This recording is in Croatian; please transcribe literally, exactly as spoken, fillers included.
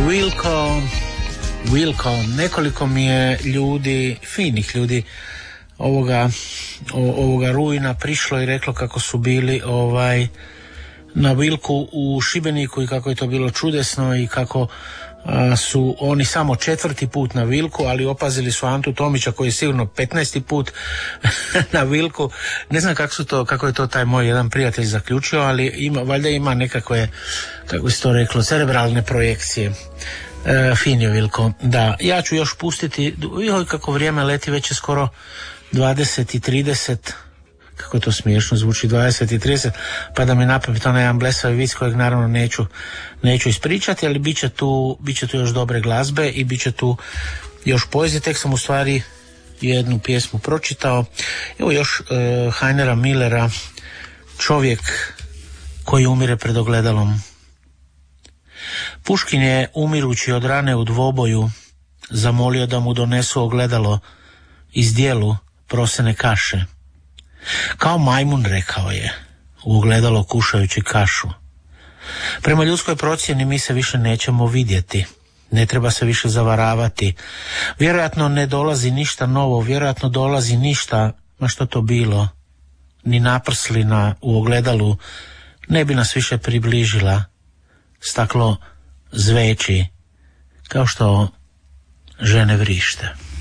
Wilco, Wilco, nekoliko mi je ljudi, finih ljudi ovoga, ovoga rujna prišlo i reklo kako su bili ovaj na Wilku u Šibeniku i kako je to bilo čudesno i kako a, su oni samo četvrti put na Wilku, ali opazili su Antu Tomića koji je sigurno petnaesti put na Wilku. Ne znam kako su to, kako je to taj moj jedan prijatelj zaključio, ali ima, valjda ima nekakve, kako se to reklo, cerebralne projekcije. E, fin je Wilco. Da, ja ću još pustiti, joj kako vrijeme leti, već je skoro dvadeset i trideset, kako to smiješno zvuči, dvadeset i trideset, pa da mi napravite onaj jedan blesavi vic kojeg naravno neću, neću ispričati, ali bit će tu, bit će tu još dobre glazbe i bit će tu još poezije. Tek sam u stvari jednu pjesmu pročitao. Evo još e, Heinera Millera, Čovjek koji umire pred ogledalom. Puškin je, umirući od rane u dvoboju, zamolio da mu donesu ogledalo iz dijelu prosene kaše. Kao majmun, rekao je, u ogledalo kušajući kašu. Prema ljudskoj procjeni mi se više nećemo vidjeti. Ne treba se više zavaravati. Vjerojatno ne dolazi ništa novo, vjerojatno dolazi ništa, ma što to bilo, ni naprslina u ogledalu ne bi nas više približila. Staklo zveči kao što žene vrište.